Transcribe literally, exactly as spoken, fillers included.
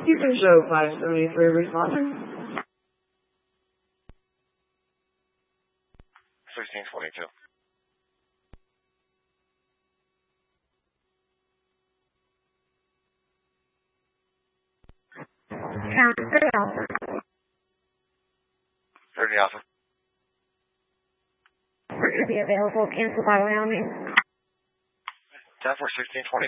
You can show five seventy-three responding. sixteen twenty-two. Count thirty Alpha. thirty Alpha. We're going to be available. Cancel by Wyoming. ten four sixteen twenty.